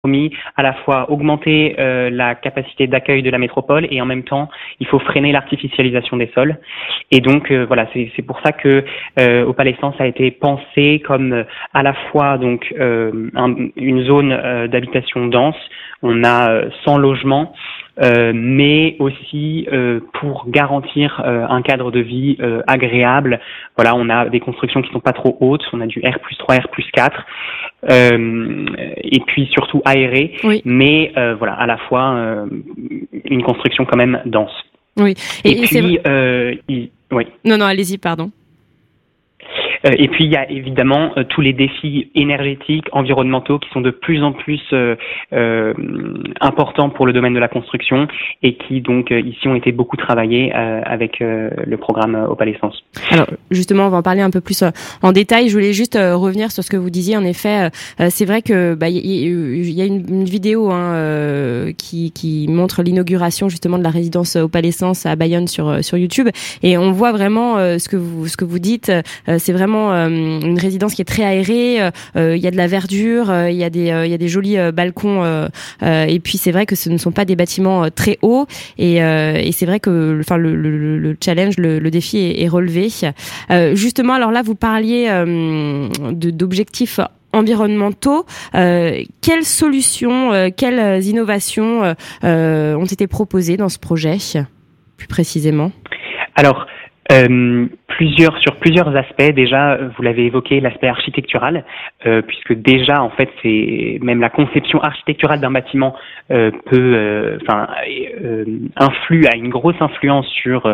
compromis, à la fois augmenter la capacité d'accueil de la métropole et en même temps il faut freiner l'artificialisation des sols. Et donc voilà, c'est pour ça que Opalescence a été pensé comme à la fois donc une zone d'habitation dense. On a 100 logements, mais aussi pour garantir un cadre de vie agréable. Voilà, on a des constructions qui sont pas trop hautes, on a du R+3, R+4, et puis surtout aéré, oui. Mais voilà, à la fois une construction quand même dense. Oui. Et puis, oui. Non, allez-y, pardon. Et puis il y a évidemment tous les défis énergétiques, environnementaux qui sont de plus en plus importants pour le domaine de la construction et qui donc ici ont été beaucoup travaillés avec le programme Opalescence. Alors justement, on va en parler un peu plus en détail. Je voulais juste revenir sur ce que vous disiez. En effet, c'est vrai que il y a une vidéo qui montre l'inauguration justement de la résidence Opalescence à Bayonne sur YouTube, et on voit vraiment ce que vous dites. C'est vraiment une résidence qui est très aérée. Il y a de la verdure, il y a des jolis balcons, et puis c'est vrai que ce ne sont pas des bâtiments très hauts, et c'est vrai que le challenge, le défi est relevé. Justement, alors là vous parliez d'objectifs environnementaux. Quelles solutions, quelles innovations ont été proposées dans ce projet, plus précisément? Alors, sur plusieurs aspects. Déjà, vous l'avez évoqué, l'aspect architectural, puisque déjà, en fait, c'est même la conception architecturale d'un bâtiment influe, a une grosse influence sur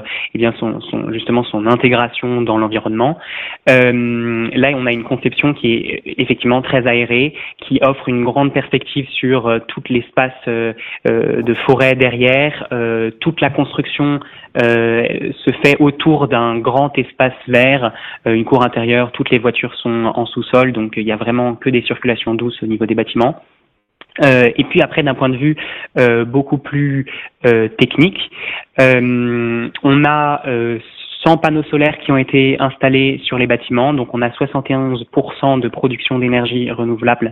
son intégration dans l'environnement. Là, on a une conception qui est effectivement très aérée, qui offre une grande perspective sur tout l'espace de forêt derrière. Toute la construction se fait autour d'un grand espace vert, une cour intérieure, toutes les voitures sont en sous-sol, donc il y a vraiment que des circulations douces au niveau des bâtiments. Et puis après, d'un point de vue beaucoup plus technique, on a 100 panneaux solaires qui ont été installés sur les bâtiments, donc on a 71% de production d'énergie renouvelable,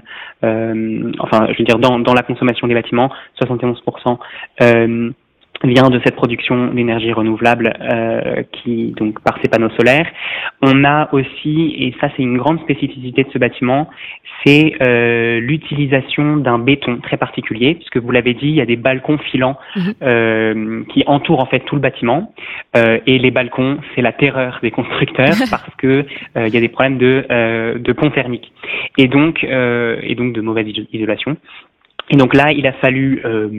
dans la consommation des bâtiments, 71% vient de cette production d'énergie renouvelable qui donc par ces panneaux solaires. On a aussi, et ça c'est une grande spécificité de ce bâtiment, c'est l'utilisation d'un béton très particulier, puisque vous l'avez dit, il y a des balcons filants qui entourent en fait tout le bâtiment, et les balcons c'est la terreur des constructeurs parce que il y a des problèmes de pont thermique et donc de mauvaise isolation. Et donc là, il a fallu,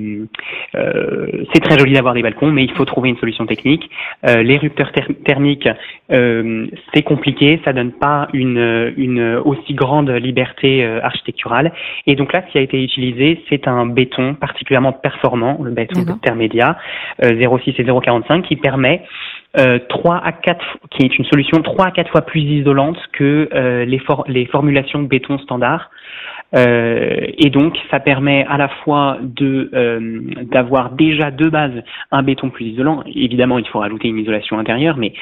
c'est très joli d'avoir des balcons, mais il faut trouver une solution technique. Les rupteurs thermiques, c'est compliqué, ça donne pas une aussi grande liberté architecturale. Et donc là, ce qui a été utilisé, c'est un béton particulièrement performant, le béton Termedia 0,6 et 0,45, qui permet qui est une solution 3 à 4 fois plus isolante que les formulations de béton standard. Et donc ça permet à la fois d'avoir déjà de base un béton plus isolant. Évidemment, il faut rajouter une isolation intérieure, mais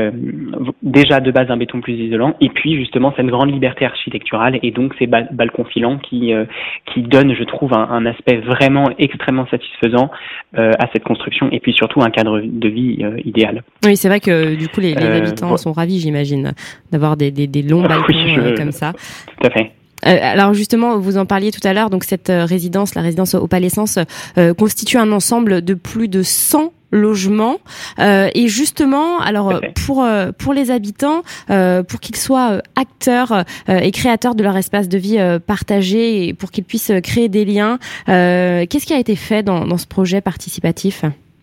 déjà de base un béton plus isolant. Et puis justement cette grande liberté architecturale et donc ces balcons filants qui donnent, je trouve, un aspect vraiment extrêmement satisfaisant à cette construction. Et puis surtout un cadre de vie idéal. Oui, c'est vrai que du coup les habitants sont ravis, j'imagine, d'avoir des longs balcons comme ça. Tout à fait. Alors justement, vous en parliez tout à l'heure, donc cette résidence, la résidence Opalescence, constitue un ensemble de plus de 100 logements, et justement, alors pour les habitants, pour qu'ils soient acteurs et créateurs de leur espace de vie partagé et pour qu'ils puissent créer des liens, qu'est-ce qui a été fait dans ce projet participatif ?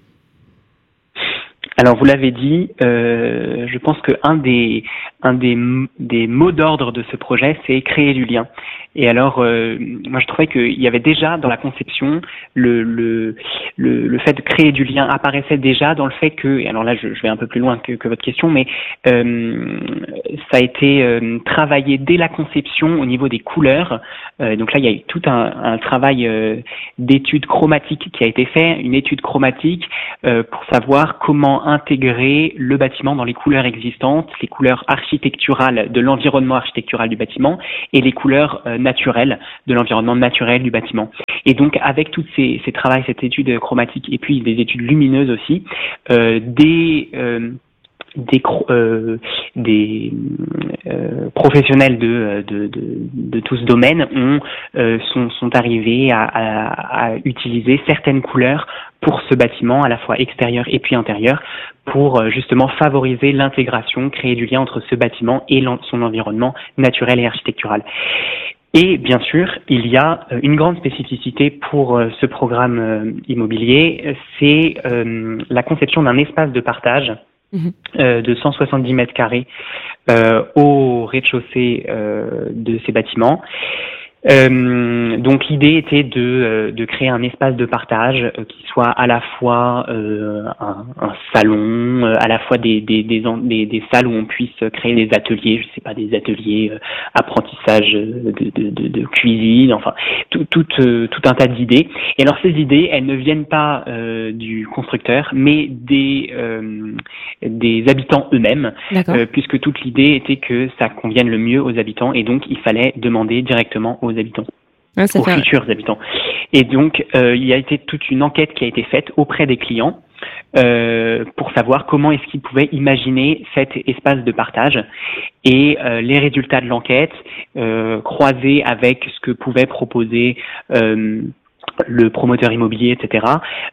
Alors vous l'avez dit, je pense que un des mots d'ordre de ce projet, c'est créer du lien. Et alors, moi je trouvais qu'il y avait déjà dans la conception le fait de créer du lien apparaissait déjà dans le fait que, et alors là je vais un peu plus loin que votre question, mais ça a été travaillé dès la conception au niveau des couleurs. Donc là il y a eu tout un travail d'étude chromatique qui a été fait, une étude chromatique pour savoir comment intégrer le bâtiment dans les couleurs existantes, les couleurs architecturales de l'environnement architectural du bâtiment et les couleurs naturelles de l'environnement naturel du bâtiment. Et donc, avec toutes ces travaux, cette étude chromatique et puis des études lumineuses aussi, des professionnels de tout ce domaine sont arrivés à utiliser certaines couleurs pour ce bâtiment, à la fois extérieur et puis intérieur, pour justement favoriser l'intégration, créer du lien entre ce bâtiment et son environnement naturel et architectural. Et bien sûr, il y a une grande spécificité pour ce programme immobilier, c'est la conception d'un espace de partage de 170 mètres carrés au rez-de-chaussée de ces bâtiments. Donc l'idée était de créer un espace de partage qui soit à la fois un salon, à la fois des salles où on puisse créer des ateliers, je sais pas, des ateliers apprentissage de cuisine, enfin tout un tas d'idées. Et alors ces idées, elles ne viennent pas du constructeur, mais des habitants eux-mêmes, puisque toute l'idée était que ça convienne le mieux aux habitants, et donc il fallait demander directement aux habitants, aux futurs habitants. Et donc, il y a été toute une enquête qui a été faite auprès des clients pour savoir comment est-ce qu'ils pouvaient imaginer cet espace de partage. Et les résultats de l'enquête, croisés avec ce que pouvait proposer le promoteur immobilier, etc.,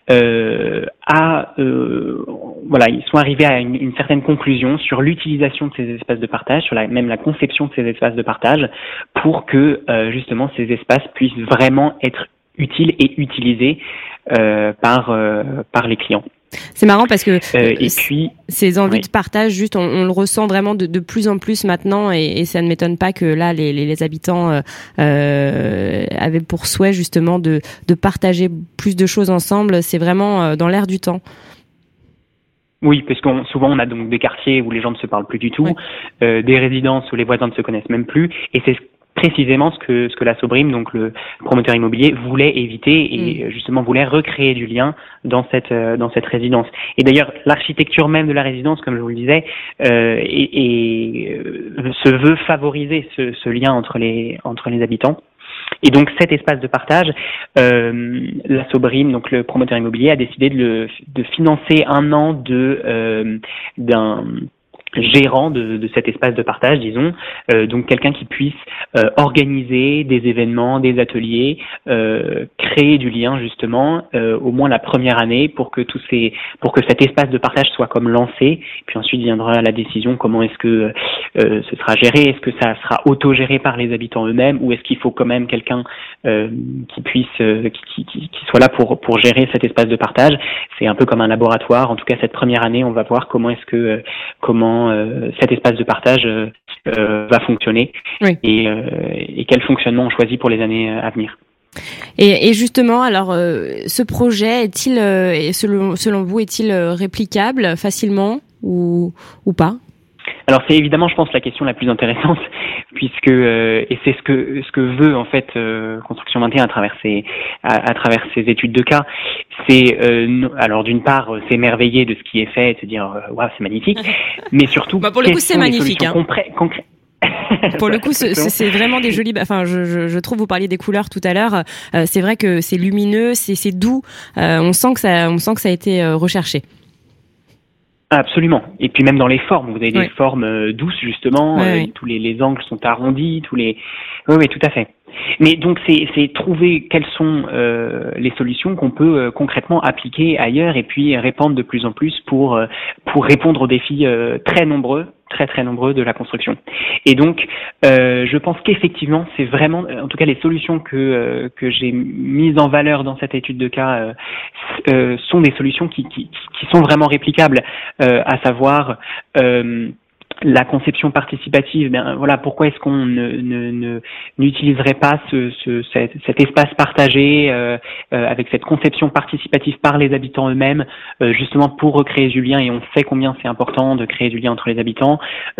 voilà, ils sont arrivés à une certaine conclusion sur l'utilisation de ces espaces de partage, sur même la conception de ces espaces de partage, pour que justement ces espaces puissent vraiment être utiles et utilisés par les clients. C'est marrant parce que ces envies de partage, juste on le ressent vraiment de plus en plus maintenant, et ça ne m'étonne pas que là les habitants avaient pour souhait justement de partager plus de choses ensemble. C'est vraiment dans l'air du temps. Oui, parce souvent on a donc des quartiers où les gens ne se parlent plus du tout, des résidences où les voisins ne se connaissent même plus, et c'est précisément ce que la Sobrim, donc le promoteur immobilier, voulait éviter, et justement voulait recréer du lien dans cette résidence. Et d'ailleurs, l'architecture même de la résidence, comme je vous le disais, se veut favoriser ce lien entre les habitants. Et donc cet espace de partage, la Sobrim, donc le promoteur immobilier, a décidé de financer un an d'un gérant de cet espace de partage, disons, donc quelqu'un qui puisse organiser des événements, des ateliers, créer du lien justement, au moins la première année, pour que cet espace de partage soit comme lancé, puis ensuite viendra la décision comment est-ce que ce sera géré, est-ce que ça sera autogéré par les habitants eux-mêmes, ou est-ce qu'il faut quand même quelqu'un qui puisse qui soit là pour gérer cet espace de partage. C'est un peu comme un laboratoire. En tout cas, cette première année, on va voir comment cet espace de partage va fonctionner, et quel fonctionnement on choisit pour les années à venir. Et justement, alors, ce projet est-il, selon vous, est-il réplicable facilement ou pas? Alors c'est évidemment, je pense, la question la plus intéressante, puisque et c'est ce que veut en fait Construction 21 à travers ses études de cas. C'est alors d'une part s'émerveiller de ce qui est fait et se dire waouh, c'est magnifique, mais surtout pour le coup c'est magnifique. Concrètes. Pour le coup, c'est vraiment des jolies. Enfin, je trouve, vous parliez des couleurs tout à l'heure. C'est vrai que c'est lumineux, c'est doux. On sent que ça a été recherché. Absolument. Et puis même dans les formes, vous avez des formes douces justement. Tous les angles sont arrondis, oui, tout à fait. Mais donc c'est trouver quelles sont les solutions qu'on peut concrètement appliquer ailleurs, et puis répandre de plus en plus pour répondre aux défis très nombreux de la construction. Et donc je pense qu'effectivement c'est vraiment, en tout cas les solutions que j'ai mises en valeur dans cette étude de cas sont des solutions qui sont vraiment réplicables, à savoir la conception participative. Ben voilà, pourquoi est-ce qu'on n'utiliserait pas cet espace partagé avec cette conception participative par les habitants eux-mêmes, justement pour recréer du lien, et on sait combien c'est important de créer du lien entre les habitants.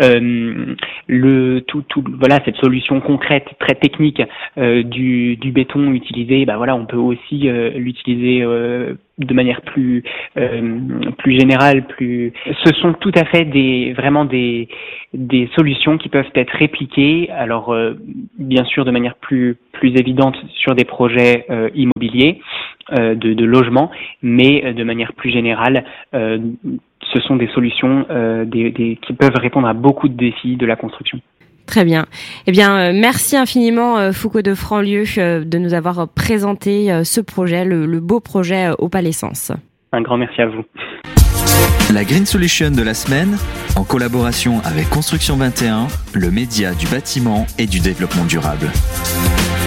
Voilà, cette solution concrète, très technique du béton utilisé, ben voilà, on peut aussi l'utiliser de manière plus générale, ce sont tout à fait des solutions qui peuvent être répliquées. Alors bien sûr de manière plus évidente sur des projets immobiliers de logement, mais de manière plus générale, ce sont des solutions qui peuvent répondre à beaucoup de défis de la construction. Très bien. Eh bien, merci infiniment Foucault de Franlieu de nous avoir présenté ce projet, le beau projet au Palais Sens. Un grand merci à vous. La Green Solution de la semaine, en collaboration avec Construction 21, le média du bâtiment et du développement durable.